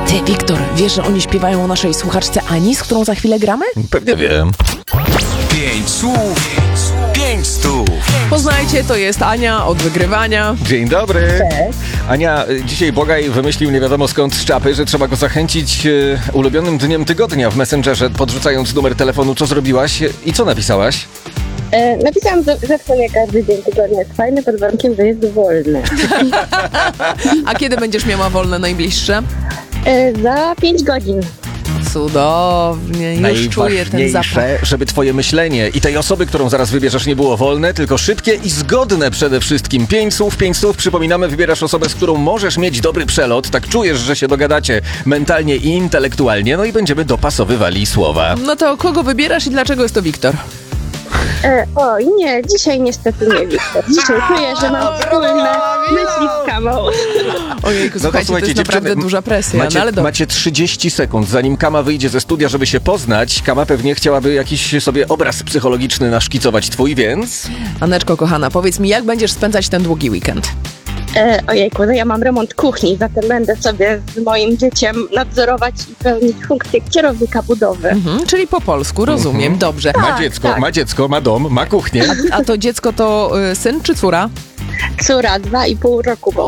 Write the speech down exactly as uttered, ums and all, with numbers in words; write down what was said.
Ty, Wiktor, wiesz, że oni śpiewają o naszej słuchaczce Ani, z którą za chwilę gramy? Pewnie wiem. Pięć słów, pięć stów. Poznajcie, to jest Ania od wygrywania. Dzień dobry. Cześć. Ania, dzisiaj Bogaj wymyślił nie wiadomo skąd z czapy, że trzeba go zachęcić e, ulubionym dniem tygodnia w Messengerze, podrzucając numer telefonu. Co zrobiłaś i co napisałaś? E, napisałam, że, że w sumie każdy dzień tygodnia jest fajny, pod warunkiem, że jest wolny. A kiedy będziesz miała wolne najbliższe? E, za pięć godzin. Cudownie, już czuję ten zapach. Najważniejsze, żeby twoje myślenie i tej osoby, którą zaraz wybierzesz, nie było wolne, tylko szybkie i zgodne przede wszystkim. Pięć słów, pięć słów. Przypominamy, wybierasz osobę, z którą możesz mieć dobry przelot, tak czujesz, że się dogadacie mentalnie i intelektualnie, no i będziemy dopasowywali słowa. No to kogo wybierasz i dlaczego jest to Wiktor? E, oj, nie, dzisiaj niestety nie, Wiktor. Dzisiaj czuję, że mam wspólne myśli z Kamą. Ojejku, słuchajcie, to jest dziewczyny, naprawdę duża presja, Macie, no ale dobrze. macie trzydzieści sekund, zanim Kama wyjdzie ze studia, żeby się poznać. Kama pewnie chciałaby jakiś sobie obraz psychologiczny naszkicować twój, więc... Aneczko, kochana, powiedz mi, jak będziesz spędzać ten długi weekend? E, ojejku, no ja mam remont kuchni, zatem będę sobie z moim dzieciem nadzorować i pełnić funkcję kierownika budowy. Mhm, czyli po polsku, rozumiem, Mhm. dobrze. Ma Tak, dziecko, tak. ma dziecko, ma dom, ma kuchnię. A to dziecko to y, syn czy córa? Córa, dwa i pół roku, bo